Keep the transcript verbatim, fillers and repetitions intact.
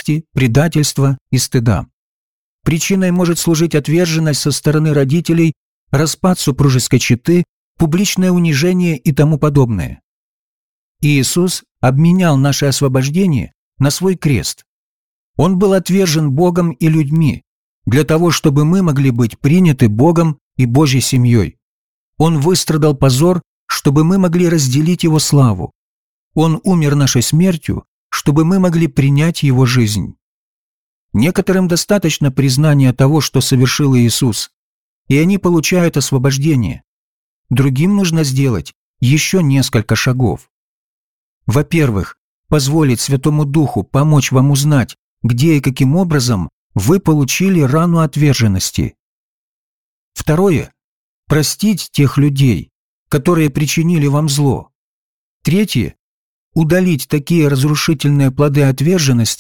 зависти, предательства и стыда. Причиной может служить отверженность со стороны родителей, распад супружеской четы, публичное унижение и тому подобное. Иисус обменял наше освобождение на свой крест. Он был отвержен Богом и людьми, для того, чтобы мы могли быть приняты Богом и Божьей семьей. Он выстрадал позор, чтобы мы могли разделить Его славу. Он умер нашей смертью, чтобы мы могли принять Его жизнь. Некоторым достаточно признания того, что совершил Иисус, и они получают освобождение. Другим нужно сделать еще несколько шагов. Во-первых, позволить Святому Духу помочь вам узнать, где и каким образом вы получили рану отверженности. Второе – простить тех людей, которые причинили вам зло. Третье – удалить такие разрушительные плоды отверженности,